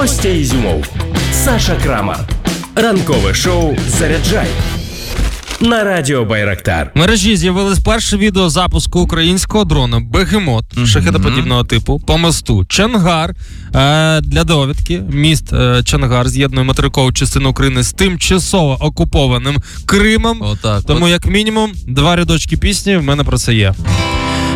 Костя Ізюмов, Саша Крамар. Ранкове шоу «Заряджай» на радіо Байрактар. В мережі з'явилось перше відео запуску українського дрона «Бегемот» шахедоподібного типу по мосту Чонгар. Для довідки, міст Чонгар з'єднує материкову частину України з тимчасово окупованим Кримом. Тому як мінімум 2 рядочки пісні в мене про це є.